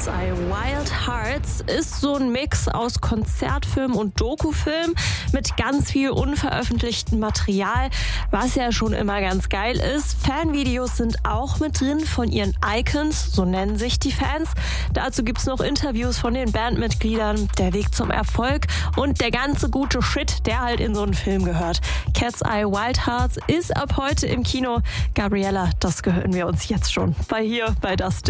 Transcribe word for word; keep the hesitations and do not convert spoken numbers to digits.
Cat's Eye Wild Hearts ist so ein Mix aus Konzertfilm und Dokufilm mit ganz viel unveröffentlichtem Material, was ja schon immer ganz geil ist. Fanvideos sind auch mit drin von ihren Icons, so nennen sich die Fans. Dazu gibt's noch Interviews von den Bandmitgliedern, der Weg zum Erfolg und der ganze gute Shit, der halt in so einen Film gehört. Cat's Eye Wild Hearts ist ab heute im Kino. Gabriella, das gehören wir uns jetzt schon bei hier bei Das Ding.